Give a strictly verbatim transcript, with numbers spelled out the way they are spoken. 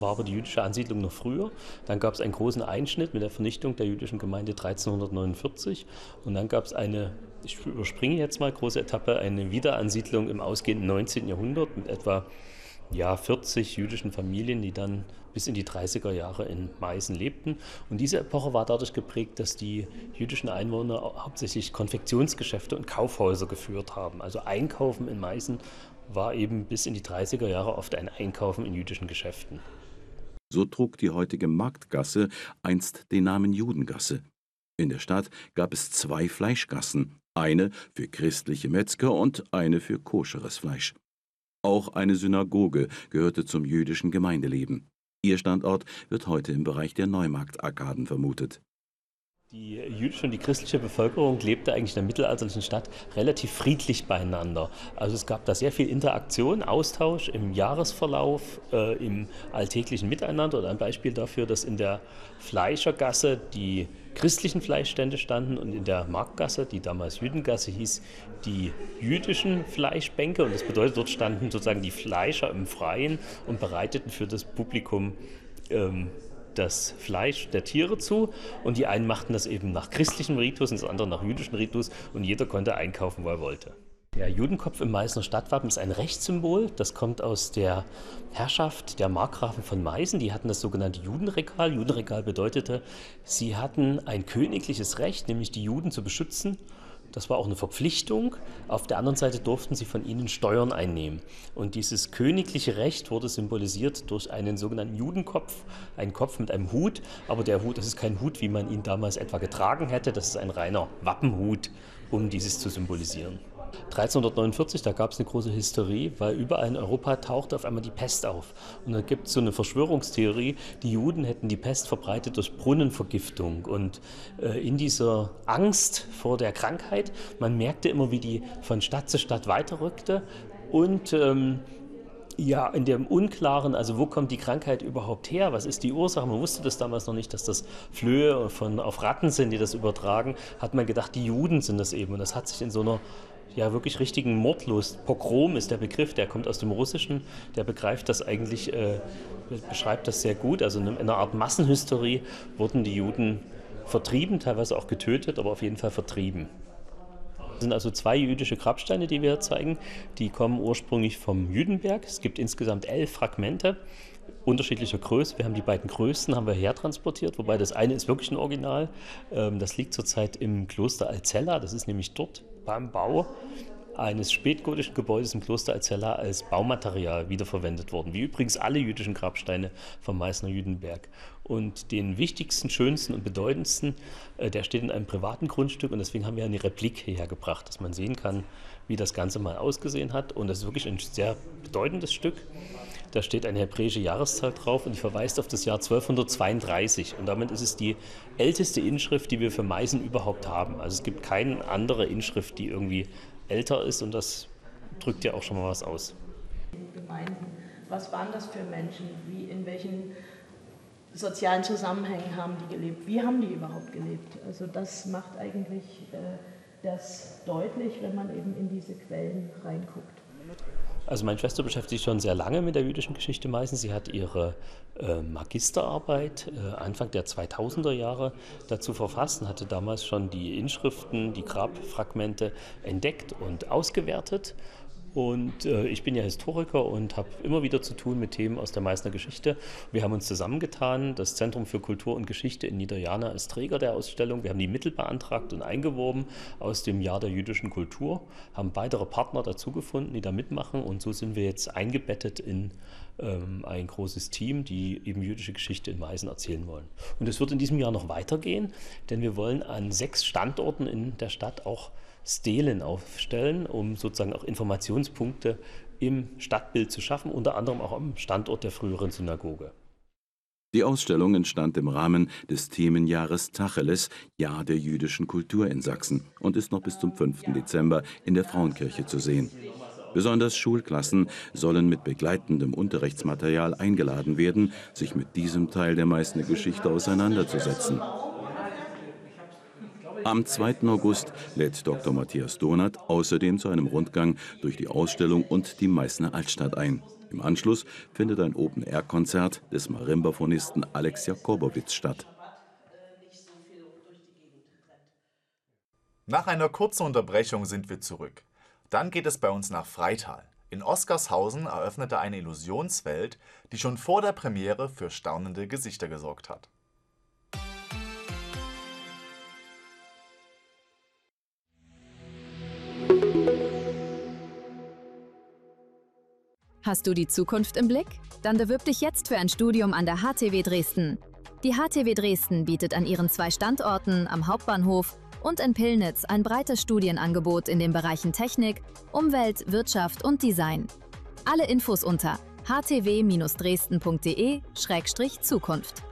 War aber die jüdische Ansiedlung noch früher. Dann gab es einen großen Einschnitt mit der Vernichtung der jüdischen Gemeinde dreizehnhundertneunundvierzig. Und dann gab es eine, ich überspringe jetzt mal, große Etappe, eine Wiederansiedlung im ausgehenden neunzehnten. Jahrhundert mit etwa ja, vierzig jüdischen Familien, die dann bis in die dreißiger Jahre in Meißen lebten. Und diese Epoche war dadurch geprägt, dass die jüdischen Einwohner hauptsächlich Konfektionsgeschäfte und Kaufhäuser geführt haben. Also Einkaufen in Meißen war eben bis in die dreißiger Jahre oft ein Einkaufen in jüdischen Geschäften. So trug die heutige Marktgasse einst den Namen Judengasse. In der Stadt gab es zwei Fleischgassen, eine für christliche Metzger und eine für koscheres Fleisch. Auch eine Synagoge gehörte zum jüdischen Gemeindeleben. Ihr Standort wird heute im Bereich der Neumarktarkaden vermutet. Die jüdische und die christliche Bevölkerung lebte eigentlich in der mittelalterlichen Stadt relativ friedlich beieinander. Also es gab da sehr viel Interaktion, Austausch im Jahresverlauf, äh, im alltäglichen Miteinander. Und ein Beispiel dafür, dass in der Fleischergasse die christlichen Fleischstände standen und in der Marktgasse, die damals Jüdengasse hieß, die jüdischen Fleischbänke. Und das bedeutet, dort standen sozusagen die Fleischer im Freien und bereiteten für das Publikum ähm, das Fleisch der Tiere zu, und die einen machten das eben nach christlichem Ritus und das andere nach jüdischem Ritus, und jeder konnte einkaufen, wo er wollte. Der Judenkopf im Meißner Stadtwappen ist ein Rechtssymbol. Das kommt aus der Herrschaft der Markgrafen von Meißen. Die hatten das sogenannte Judenregal. Judenregal bedeutete, sie hatten ein königliches Recht, nämlich die Juden zu beschützen. Das war auch eine Verpflichtung. Auf der anderen Seite durften sie von ihnen Steuern einnehmen. Und dieses königliche Recht wurde symbolisiert durch einen sogenannten Judenkopf, einen Kopf mit einem Hut. Aber der Hut, das ist kein Hut, wie man ihn damals etwa getragen hätte. Das ist ein reiner Wappenhut, um dieses zu symbolisieren. dreizehnhundertneunundvierzig, da gab es eine große Hysterie, weil überall in Europa tauchte auf einmal die Pest auf. Und da gibt es so eine Verschwörungstheorie, die Juden hätten die Pest verbreitet durch Brunnenvergiftung. Und äh, in dieser Angst vor der Krankheit, man merkte immer, wie die von Stadt zu Stadt weiterrückte. Und ähm, ja, in dem Unklaren, also wo kommt die Krankheit überhaupt her, was ist die Ursache, man wusste das damals noch nicht, dass das Flöhe von, auf Ratten sind, die das übertragen, hat man gedacht, die Juden sind das eben. Und das hat sich in so einer ja wirklich richtigen Mordlust, Pogrom ist der Begriff, der kommt aus dem Russischen, der begreift das eigentlich, äh, beschreibt das sehr gut, also in einer Art Massenhysterie wurden die Juden vertrieben, teilweise auch getötet, aber auf jeden Fall vertrieben. Das sind also zwei jüdische Grabsteine, die wir zeigen. Die kommen ursprünglich vom Jüdenberg. Es gibt insgesamt elf Fragmente unterschiedlicher Größe. Wir haben die beiden größten haben wir hertransportiert, wobei das eine ist wirklich ein Original. Das liegt zurzeit im Kloster Alzella. Das ist nämlich dort beim Bau eines spätgotischen Gebäudes im Kloster Alzella als Baumaterial wiederverwendet worden, wie übrigens alle jüdischen Grabsteine vom Meißner Jüdenberg. Und den wichtigsten, schönsten und bedeutendsten, äh, der steht in einem privaten Grundstück, und deswegen haben wir eine Replik hierher gebracht, dass man sehen kann, wie das Ganze mal ausgesehen hat. Und das ist wirklich ein sehr bedeutendes Stück. Da steht eine hebräische Jahreszahl drauf und die verweist auf das Jahr zwölfhundertzweiunddreißig. Und damit ist es die älteste Inschrift, die wir für Meißen überhaupt haben. Also es gibt keine andere Inschrift, die irgendwie älter ist, und das drückt ja auch schon mal was aus. Gemeinden. Was waren das für Menschen? Wie, in welchen sozialen Zusammenhängen haben die gelebt? Wie haben die überhaupt gelebt? Also das macht eigentlich äh, das deutlich, wenn man eben in diese Quellen reinguckt. Also meine Schwester beschäftigt sich schon sehr lange mit der jüdischen Geschichte Meißen. Sie hat ihre äh, Magisterarbeit äh, Anfang der zweitausender Jahre dazu verfasst und hatte damals schon die Inschriften, die Grabfragmente entdeckt und ausgewertet. Und äh, ich bin ja Historiker und habe immer wieder zu tun mit Themen aus der Meißner Geschichte. Wir haben uns zusammengetan, das Zentrum für Kultur und Geschichte in Niederjana als Träger der Ausstellung. Wir haben die Mittel beantragt und eingeworben aus dem Jahr der jüdischen Kultur, haben weitere Partner dazu gefunden, die da mitmachen. Und so sind wir jetzt eingebettet in ähm, ein großes Team, die eben jüdische Geschichte in Meißen erzählen wollen. Und es wird in diesem Jahr noch weitergehen, denn wir wollen an sechs Standorten in der Stadt auch Stelen aufstellen, um sozusagen auch Informationspunkte im Stadtbild zu schaffen, unter anderem auch am Standort der früheren Synagoge. Die Ausstellung entstand im Rahmen des Themenjahres Tacheles, Jahr der jüdischen Kultur in Sachsen, und ist noch bis zum fünften Dezember in der Frauenkirche zu sehen. Besonders Schulklassen sollen mit begleitendem Unterrichtsmaterial eingeladen werden, sich mit diesem Teil der Meißner Geschichte auseinanderzusetzen. Am zweiten August lädt Doktor Matthias Donath außerdem zu einem Rundgang durch die Ausstellung und die Meißner Altstadt ein. Im Anschluss findet ein Open-Air-Konzert des Marimbaphonisten Alex Jakobowitz statt. Nach einer kurzen Unterbrechung sind wir zurück. Dann geht es bei uns nach Freital. In Oskarshausen eröffnete eine Illusionswelt, die schon vor der Premiere für staunende Gesichter gesorgt hat. Hast du die Zukunft im Blick? Dann bewirb dich jetzt für ein Studium an der H T W Dresden. Die H T W Dresden bietet an ihren zwei Standorten am Hauptbahnhof und in Pillnitz ein breites Studienangebot in den Bereichen Technik, Umwelt, Wirtschaft und Design. Alle Infos unter h t w Bindestrich dresden punkt de Schrägstrich Zukunft.